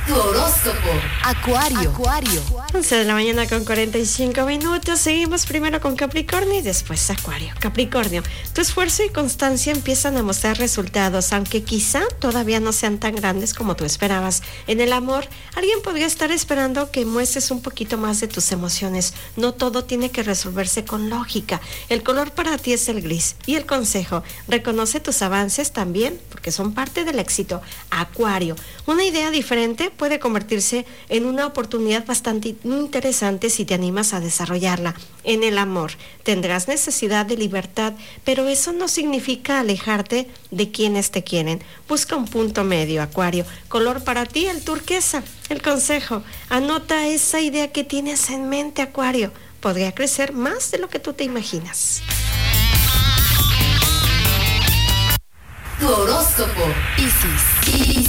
Tu horóscopo. Acuario. 11 de la mañana con 45 minutos. Seguimos primero con Capricornio y después Acuario. Capricornio, tu esfuerzo y constancia empiezan a mostrar resultados, aunque quizá todavía no sean tan grandes como tú esperabas. En el amor, alguien podría estar esperando que muestres un poquito más de tus emociones. No todo tiene que resolverse con lógica. El color para ti es el gris. Y el consejo, reconoce tus avances también, porque son parte del éxito. Acuario, una idea diferente puede convertirse en una oportunidad bastante interesante si te animas a desarrollarla. En el amor, tendrás necesidad de libertad, pero eso no significa alejarte de quienes te quieren. Busca un punto medio, Acuario. Color para ti, el turquesa. El consejo, anota esa idea que tienes en mente, Acuario. Podría crecer más de lo que tú te imaginas. Tu horóscopo. Piscis.